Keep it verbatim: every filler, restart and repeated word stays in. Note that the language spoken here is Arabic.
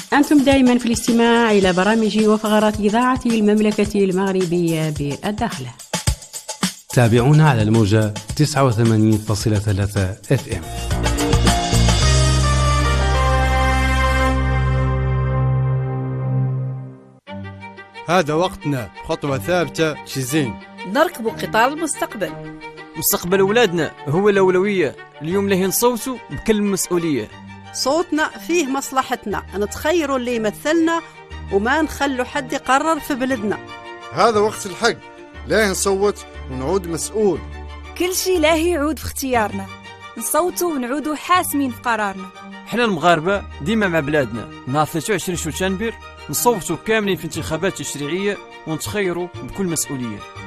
أنتم دائما في الاستماع إلى برامج وفقرات إذاعة المملكة المغربية بالداخلة. تابعونا على الموجة تسعة وثمانين فاصلة ثلاثة اف ام. هذا وقتنا، خطوة ثابتة شي زين. نركب قطار المستقبل. مستقبل أولادنا هو الأولوية. اليوم له نصوتوا بكل مسؤولية. صوتنا فيه مصلحتنا، نتخيروا اللي يمثلنا وما نخلوا حد يقرر في بلدنا. هذا وقت الحق، ليه نصوت ونعود مسؤول. كل شيء لاه يعود في اختيارنا، نصوتوا ونعودوا حاسمين في قرارنا. احنا المغاربة ديما مع بلادنا. نهار ثلاثة وعشرين شتنبر نصوتوا كاملين في انتخابات تشريعية ونتخيروا بكل مسؤولية.